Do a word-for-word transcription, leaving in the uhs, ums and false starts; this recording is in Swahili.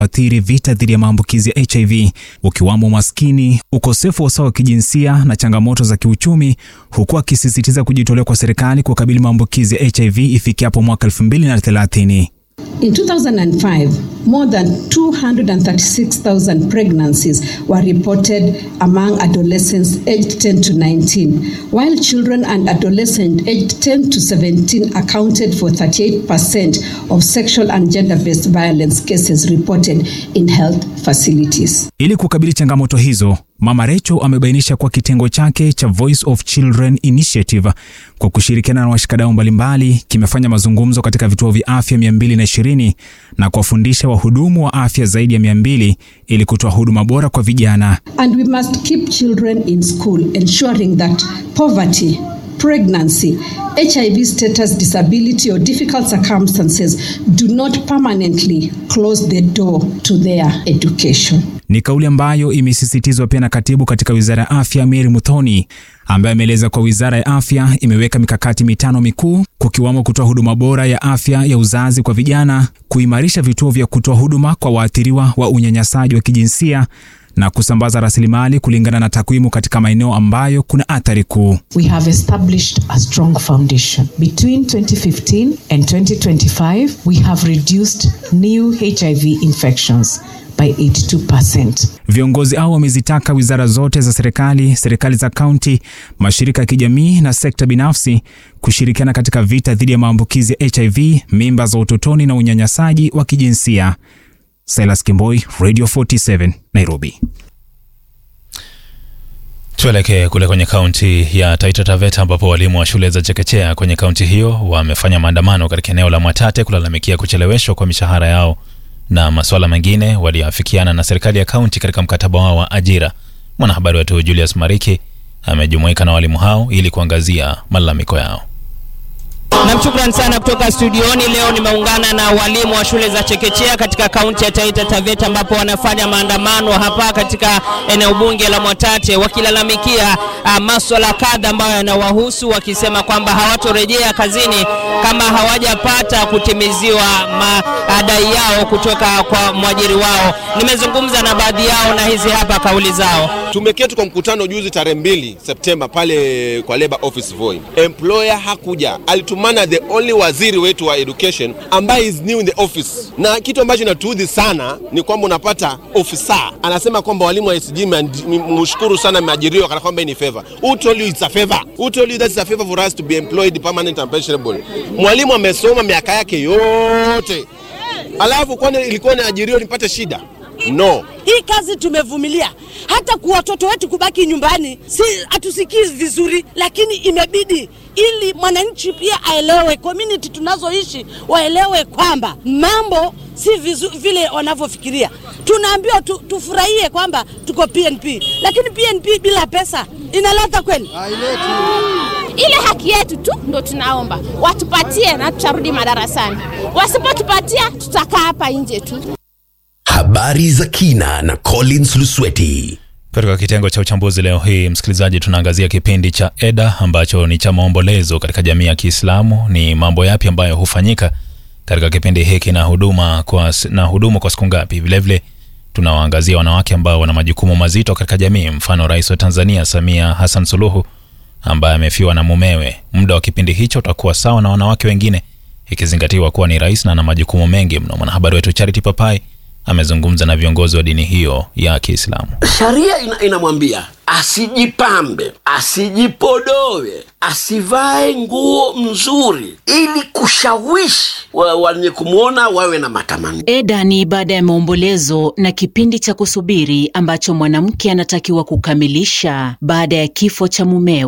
athiri vita dhidi ya maambukizi ya H I V, ukiwamo maskini, ukosefu wa usawa wa kijinsia na changamoto za kiuchumi, huku akisisitiza kujitolea kwa serikali kukabili maambukizi ya H I V ifikiapo mwaka elfu mbili na thelathini. In two thousand five, more than two hundred thirty-six thousand pregnancies were reported among adolescents aged ten to nineteen, while children and adolescents aged ten to seventeen accounted for thirty-eight percent of sexual and gender-based violence cases reported in health facilities. Ili kukabili changamoto hizo, Mama Rachel amebainisha kwa kitengo chake cha Voice of Children Initiative kwa kushirikiana na washikadau mbalimbali kimefanya mazungumzo katika vituo vya afya mia mbili na ishirini na kuwafundisha wahudumu wa afya zaidi ya mia mbili ili kutoa huduma bora kwa vijana. And we must keep children in school, ensuring that poverty, pregnancy, H I V status, disability or difficult circumstances do not permanently close the door to their education. Ni kauli ambayo imesisitizwa pia na katibu katika Wizara ya Afya Mary Muthoni, ambaye ameeleza kwa Wizara ya Afya imeweka mikakati mitano mikuu, kukiwamo kutoa huduma bora ya afya ya uzazi kwa vijana, kuimarisha vituo vya kutoa huduma kwa waathiriwa wa unyanyasaji wa kijinsia na kusambaza rasilimali kulingana na takwimu katika maeneo ambayo kuna athari kuu. We have established a strong foundation. Between twenty fifteen and twenty twenty-five, we have reduced new H I V infections by eighty-two percent. Viongozi hao wamezitaka wizara zote za serikali, serikali za kaunti, mashirika ya kijamii na sekta binafsi kushirikiana katika vita dhidi ya maambukizi ya H I V, mimba za utotoni na unyanyasaji wa kijinsia. Silas Kimboi, Radio forty-seven, Nairobi. Tuelekee kule kwenye kaunti ya Taita Taveta ambapo walimu wa shule za chekechea kwenye kaunti hiyo wamefanya maandamano katika eneo la Mwatate kulalamikia kucheleweshwa kwa mishahara yao na masuala mengine walioafikiana na serikali ya kaunti katika mkataba wao wa ajira. Mwanahabari wetu Julius Mariki amejumuika na walimu hao ili kuangazia malalamiko yao. Na shukrani sana kutoka studioni. Leo nimeungana na walimu wa shule za chekechea katika kaunti ya Taita Taveta ambapo wanafanya maandamano hapa katika eneo bunge la Mwatate wakilalamikia uh, masuala kadha ambayo yanawahusu, wakisema kwamba hawatorejea kazini kama hawajapata kutimiziwa madai yao kutoka kwa mwajiri wao. Nimezungumza na baadhi yao na hizi hapa kauli zao. Tumeketi kwa mkutano juzi tarehe mbili Septemba pale kwa Labor Office Voi. Employer hakuja. Alitumana the only waziri wetu wa education ambaye is new in the office. Na kitu ambacho natuudhi sana ni kwamba unapata officer anasema kwamba walimu wa S G mshukuru sana mmeajiriwa kana kwamba ni favor. Who told you it's a favor? Who told you that it's a favor for us to be employed permanent and pensionable? Mwalimu amesoma miaka yake yote. Alafu kwani ilikuwa ni ajiriwa nipate shida? No. Hii kazi tumevumilia. Hata kwa watoto wetu kubaki nyumbani si atusikii vizuri, lakini imebidi ili mwananchi pia aelewe, community tunazoishi waelewe kwamba mambo si vizu, vile wanavyofikiria. Tunaambiwa tu, tufurahie kwamba tuko P N P, lakini P N P bila pesa inaleta kweli? Haileti. Ile haki yetu tu ndo tunaomba watupatie na tutarudi madarasani. Wasipotupatia tutakaa hapa nje tu. Habari za kina na Collins Lusweti. Katika kitengo cha uchambuzi leo hii, msikilizaji, tunaangazia kipindi cha Eda ambacho ni cha maombolezo katika jamii ya Kiislamu. Ni mambo yapi ambayo hufanyika katika kipindi hiki na huduma kwa na huduma kwa siku ngapi? Vile vile tunawaangazia wanawake ambao wana majukumu mazito katika jamii, mfano Rais wa Tanzania Samia Hassan Suluhu ambaye amefiwa na mumewe. Muda wa kipindi hicho utakuwa sawa na wanawake wengine ikizingatiwa kuwa ni rais na ana majukumu mengi mno. Mwanahabari wetu Charity Papai amezungumza na viongozi wa dini hiyo ya Kiislamu. Sharia ina, inamwambia asijipambe, asijipodoe, asivae nguo mzuri ili kushawishi wenye wa kumuona wawe na matamanio. Eda ni ibada ya maombolezo na kipindi cha kusubiri ambacho mwanamke anatakiwa kukamilisha baada ya kifo cha mumewe.